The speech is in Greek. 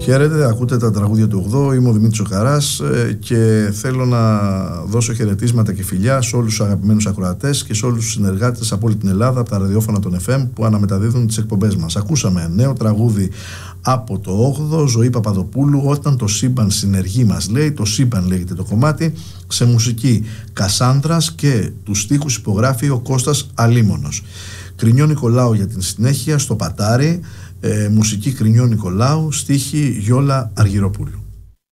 Χαίρετε, ακούτε τα τραγούδια του 8. Είμαι ο Δημήτρης ο Χαράς και θέλω να δώσω χαιρετίσματα και φιλιά σε όλους τους αγαπημένους ακροατές και σε όλους τους συνεργάτες από όλη την Ελλάδα, από τα ραδιόφωνα των FM που αναμεταδίδουν τις εκπομπές μας. Ακούσαμε νέο τραγούδι από το 8, Ζωή Παπαδοπούλου, Όταν το σύμπαν συνεργεί, μας λέει. Το σύμπαν λέγεται το κομμάτι, σε μουσική Κασάνδρας και τους στίχους υπογράφει ο Κώστας Αλίμονος. Κρινιό Νικολάου για την συνέχεια στο Πατάρι, μουσική Κρινιό Νικολάου, στίχη Γιόλα Αργυροπούλου.